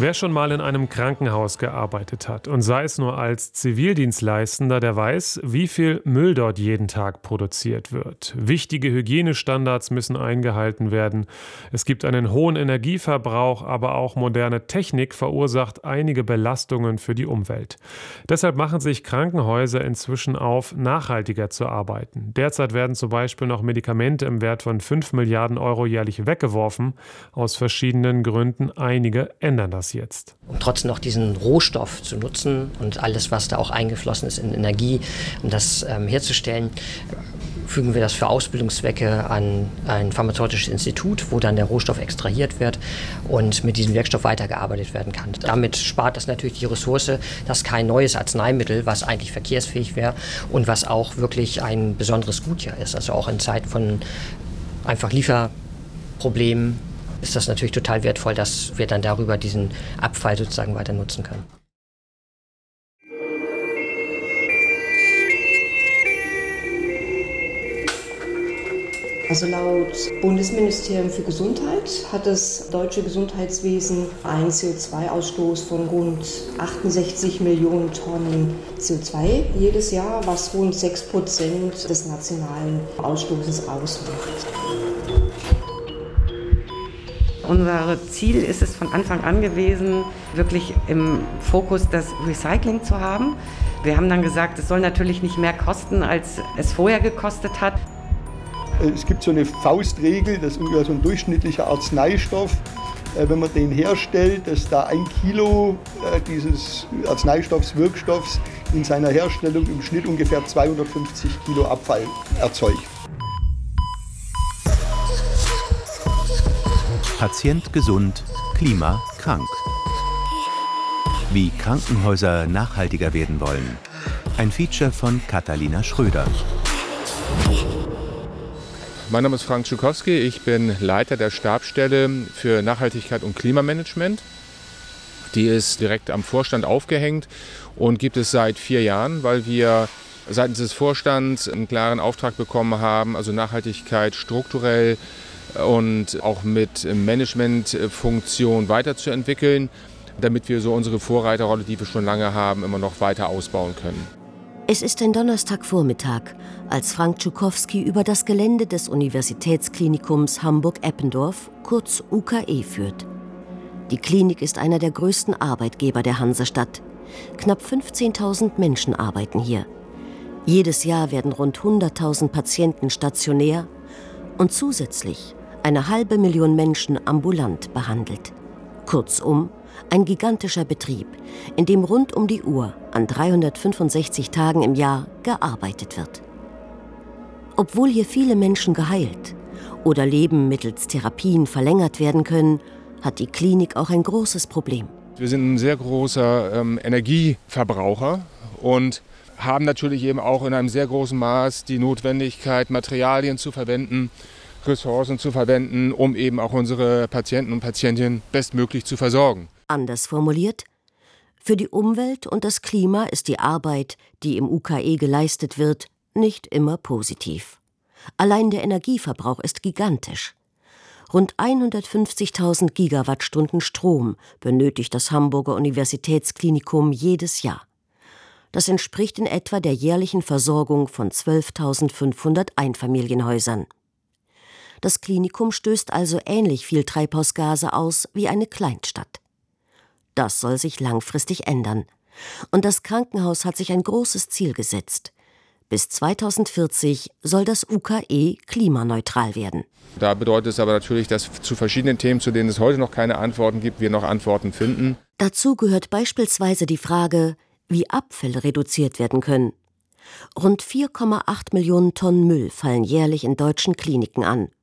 Wer schon mal in einem Krankenhaus gearbeitet hat und sei es nur als Zivildienstleistender, der weiß, wie viel Müll dort jeden Tag produziert wird. Wichtige Hygienestandards müssen eingehalten werden. Es gibt einen hohen Energieverbrauch, aber auch moderne Technik verursacht einige Belastungen für die Umwelt. Deshalb machen sich Krankenhäuser inzwischen auf, nachhaltiger zu arbeiten. Derzeit werden zum Beispiel noch Medikamente im Wert von 5 Milliarden Euro jährlich weggeworfen. Aus verschiedenen Gründen. Einige ändern das jetzt. Um trotzdem noch diesen Rohstoff zu nutzen und alles, was da auch eingeflossen ist in Energie, um das herzustellen, fügen wir das für Ausbildungszwecke an ein pharmazeutisches Institut, wo dann der Rohstoff extrahiert wird und mit diesem Werkstoff weitergearbeitet werden kann. Damit spart das natürlich die Ressource, dass kein neues Arzneimittel, was eigentlich verkehrsfähig wäre und was auch wirklich ein besonderes Gut ja ist. Also auch in Zeiten von einfach Lieferproblemen ist das natürlich total wertvoll, dass wir dann darüber diesen Abfall sozusagen weiter nutzen können. Also laut Bundesministerium für Gesundheit hat das deutsche Gesundheitswesen einen CO2-Ausstoß von rund 68 Millionen Tonnen CO2 jedes Jahr, was rund 6% des nationalen Ausstoßes ausmacht. Unser Ziel ist es von Anfang an gewesen, wirklich im Fokus das Recycling zu haben. Wir haben dann gesagt, es soll natürlich nicht mehr kosten, als es vorher gekostet hat. Es gibt so eine Faustregel, dass so ein durchschnittlicher Arzneistoff, wenn man den herstellt, dass da 1 Kilo dieses Arzneistoffs, Wirkstoffs in seiner Herstellung im Schnitt ungefähr 250 Kilo Abfall erzeugt. Patient gesund, Klima krank. Wie Krankenhäuser nachhaltiger werden wollen. Ein Feature von Katharina Schröder. Mein Name ist Frank Tschukowski, ich bin Leiter der Stabsstelle für Nachhaltigkeit und Klimamanagement. Die ist direkt am Vorstand aufgehängt und gibt es seit 4 Jahren, weil wir seitens des Vorstands einen klaren Auftrag bekommen haben, also Nachhaltigkeit strukturell und auch mit Managementfunktion weiterzuentwickeln, damit wir so unsere Vorreiterrolle, die wir schon lange haben, immer noch weiter ausbauen können. Es ist ein Donnerstagvormittag, als Frank Tschukowski über das Gelände des Universitätsklinikums Hamburg-Eppendorf, kurz UKE, führt. Die Klinik ist einer der größten Arbeitgeber der Hansestadt. Knapp 15.000 Menschen arbeiten hier. Jedes Jahr werden rund 100.000 Patienten stationär und zusätzlich 500.000 Menschen ambulant behandelt. Kurzum, ein gigantischer Betrieb, in dem rund um die Uhr an 365 Tagen im Jahr gearbeitet wird. Obwohl hier viele Menschen geheilt oder Leben mittels Therapien verlängert werden können, hat die Klinik auch ein großes Problem. Wir sind ein sehr großer Energieverbraucher und haben natürlich eben auch in einem sehr großen Maß die Notwendigkeit, Materialien zu verwenden, Ressourcen zu verwenden, um eben auch unsere Patienten und Patientinnen bestmöglich zu versorgen. Anders formuliert: Für die Umwelt und das Klima ist die Arbeit, die im UKE geleistet wird, nicht immer positiv. Allein der Energieverbrauch ist gigantisch. Rund 150.000 Gigawattstunden Strom benötigt das Hamburger Universitätsklinikum jedes Jahr. Das entspricht in etwa der jährlichen Versorgung von 12.500 Einfamilienhäusern. Das Klinikum stößt also ähnlich viel Treibhausgase aus wie eine Kleinstadt. Das soll sich langfristig ändern. Und das Krankenhaus hat sich ein großes Ziel gesetzt. Bis 2040 soll das UKE klimaneutral werden. Da bedeutet es aber natürlich, dass zu verschiedenen Themen, zu denen es heute noch keine Antworten gibt, wir noch Antworten finden. Dazu gehört beispielsweise die Frage, wie Abfälle reduziert werden können. Rund 4,8 Millionen Tonnen Müll fallen jährlich in deutschen Kliniken an.